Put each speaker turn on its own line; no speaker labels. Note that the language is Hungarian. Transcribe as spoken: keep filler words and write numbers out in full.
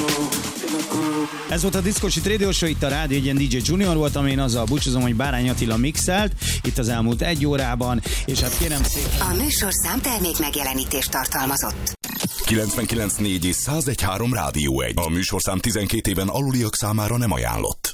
Ez volt a Diszkocsit Radio Show, itt a Rádió egyen dé dzsé Junior voltam, én azzal búcsúzom, hogy Bárány Attila mixelt itt az elmúlt egy órában, és hát kérem szépen...
A műsorszám termék megjelenítést tartalmazott.
kilencvenkilenc négy és száz egy három Rádió egy. A műsorszám tizenkét éven aluliak számára nem ajánlott.